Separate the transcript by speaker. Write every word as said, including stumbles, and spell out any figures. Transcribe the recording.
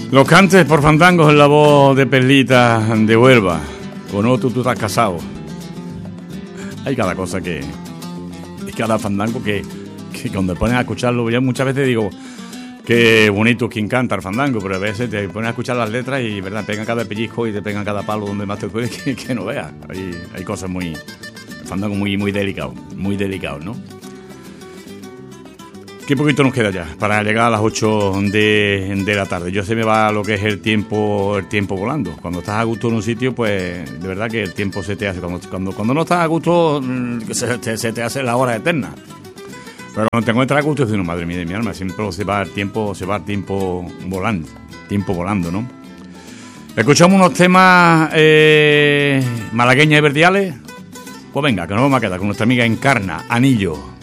Speaker 1: Los cantes por fandangos en la voz de Perlita de Huelva. Con otro tú estás casado. Hay cada cosa que... Es cada fandango que, que cuando te pones a escucharlo, yo muchas veces digo que bonito quien canta el fandango, pero a veces te pones a escuchar las letras y verdad pegan cada pellizco y te pegan cada palo donde más te duele que, que no veas. Hay, hay cosas muy... El fandango muy, muy delicado, muy delicado, ¿no? Qué poquito nos queda ya para llegar a las ocho de, de la tarde. Yo se me va lo que es el tiempo el tiempo volando. Cuando estás a gusto en un sitio, pues de verdad que el tiempo se te hace. Cuando cuando, cuando no estás a gusto, se te, se te hace la hora eterna. Pero cuando te encuentras a gusto, dices, no, madre mía de mi alma, siempre se va el tiempo, se va el tiempo volando, tiempo volando, ¿no? Escuchamos unos temas eh, malagueñas y verdiales. Pues venga, que nos vamos a quedar con nuestra amiga Encarna, Anillo.